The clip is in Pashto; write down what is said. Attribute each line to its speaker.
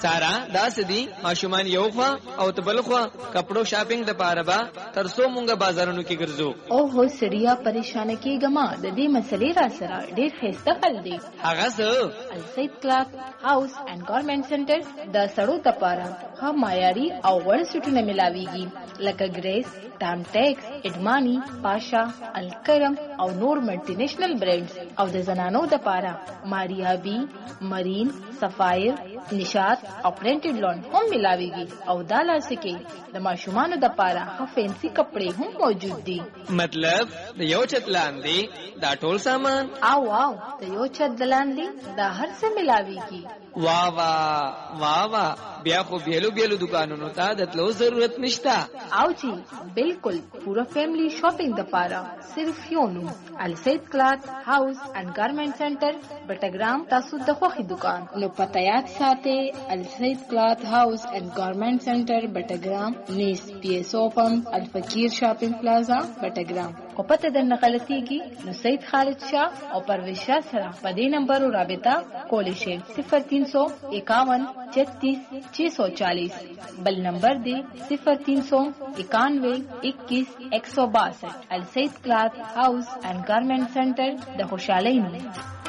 Speaker 1: سارا دا سدي ماشومان یو خوا او تبل خوا کپڑو شاپینګ د پاره با ترسو مونږه بازارونو کې ګرځو.
Speaker 2: او هو سړیا پریشان کېګما د دې مسلې را سره ډېر خسته حل دی.
Speaker 1: هغه څه
Speaker 2: السید کلاث هاوس اینڈ گارمنټ سنټر د سړو لپاره ها معیاري او وړ سټونه ملاويږي لکه ګریس، ټام ټیکس، اډمانی، پاشا، الکرم او نور ملټي نېشنل برانډز او د زنانو لپاره ماریا بی، مرین، سفایر، نشاط او پرینټډ لون هم ملاويږي او دا لاسکي د ماشومان لپاره ها فینسي کپڑے هم موجود دي.
Speaker 1: مطلب د یو چت لاندې دا ټول سامان
Speaker 2: او د یو چت لاندې دا هر څه ملاويږي.
Speaker 1: واہ واہ واہ واہ بیا خو بیلو بیلو دکانونو ته د تلو ضرورت نشتا.
Speaker 2: او جی بالکل پورا فیملی شاپینګ د پاره صرف یو نوم السید کلاث هاوس اینڈ گارمنټ سنټر بټګرام. تاسو د خوخي دکان نو پته یاد ساتئ السید کلاث هاوس اینڈ گارمنټ سنټر بټګرام نیس پی ایس او پمپ الفقیر شاپینګ پلازا بټګرام. او پته د نقلتيږي نو سید خالد شاه او پرویز شاه سره په دې نمبر رابطه کولی شئ 0351 36 640. بل نمبر دی 0391 21 162. السید کلاث هاوس اینڈ گارمنٹ سنټر د خوشحالۍ نوم.